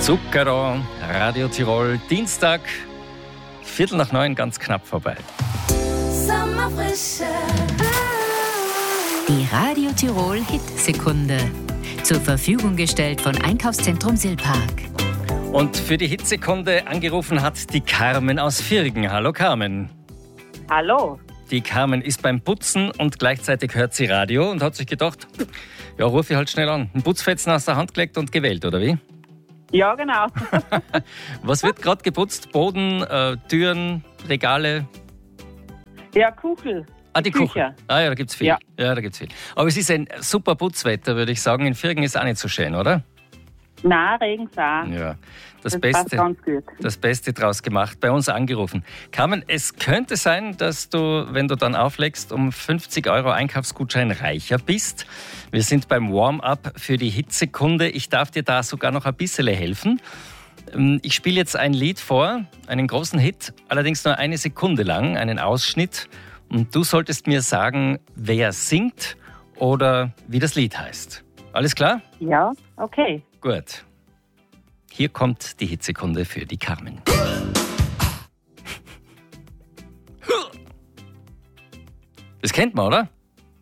Zucchero, Radio Tirol, Dienstag, 8:45, ganz knapp vorbei. Sommerfrische. Die Radio Tirol Hitsekunde. Zur Verfügung gestellt von Einkaufszentrum Silpark. Und für die Hitsekunde angerufen hat die Carmen aus Virgen. Hallo Carmen. Hallo. Die Carmen ist beim Putzen und gleichzeitig hört sie Radio und hat sich gedacht, ja, ruf ich halt schnell an. Ein Putzfetzen aus der Hand gelegt und gewählt, oder wie? Ja, genau. Was wird gerade geputzt? Boden, Türen, Regale? Ja, Kuchel. Die Küche. Ja, da gibt's viel. Ja, da gibt's viel. Aber es ist ein super Putzwetter, würde ich sagen. In Virgen ist auch nicht so schön, oder? Nein, Regens auch. Ja, Das passt ganz gut. das Beste draus gemacht. Bei uns angerufen. Carmen, es könnte sein, dass du, wenn du dann auflegst, um 50 € Einkaufsgutschein reicher bist. Wir sind beim Warm-up für die Hitsekunde. Ich darf dir da sogar noch ein bisschen helfen. Ich spiele jetzt ein Lied vor, einen großen Hit, allerdings nur 1 Sekunde lang, einen Ausschnitt. Und du solltest mir sagen, wer singt oder wie das Lied heißt. Alles klar? Ja, okay. Gut. Hier kommt die Hitsekunde für die Carmen. Das kennt man, oder?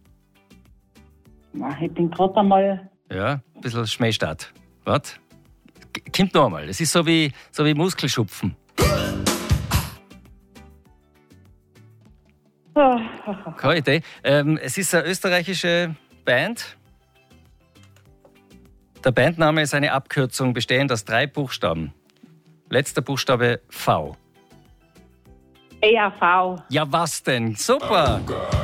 Ich bin gerade einmal... Ja, ein bisschen Schmähstart. Warte. Kommt noch einmal. Das ist so wie Muskelschupfen. Keine Idee. Es ist eine österreichische Band. Der Bandname ist eine Abkürzung bestehend aus 3 Buchstaben. Letzter Buchstabe V. EAV. Ja, was denn? Super!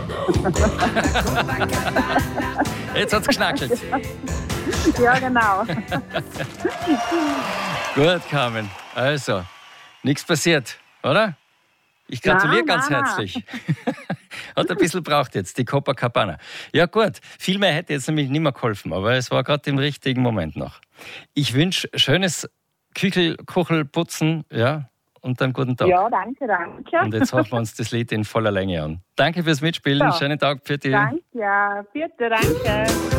Jetzt hat's geschnackelt. Ja, genau. Gut, Carmen. Also, nichts passiert, oder? Ich gratuliere ganz herzlich. Hat ein bisschen braucht jetzt, die Copacabana. Ja gut, viel mehr hätte jetzt nämlich nicht mehr geholfen, aber es war gerade im richtigen Moment noch. Ich wünsche schönes Kuchelputzen, ja, und einen guten Tag. Ja, danke. Und jetzt hören wir uns das Lied in voller Länge an. Danke fürs Mitspielen, Ja. schönen Tag für dich. Danke, ja. Bitte, danke.